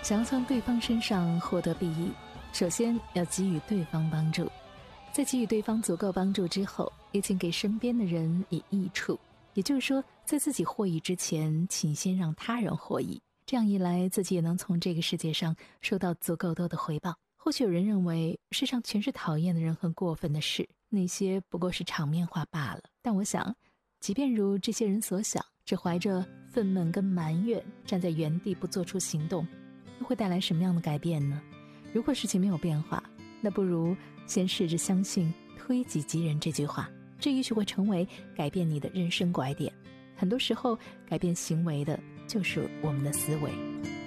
想要从对方身上获得裨益，首先要给予对方帮助，在给予对方足够帮助之后，也请给身边的人以益处。也就是说，在自己获益之前，请先让他人获益，这样一来，自己也能从这个世界上收到足够多的回报。或许有人认为世上全是讨厌的人和过分的事，那些不过是场面话罢了。但我想，即便如这些人所想，只怀着愤懑跟埋怨站在原地不做出行动，又会带来什么样的改变呢？如果事情没有变化，那不如先试着相信推己及人这句话，这也许会成为改变你的人生拐点。很多时候改变行为的就是我们的思维。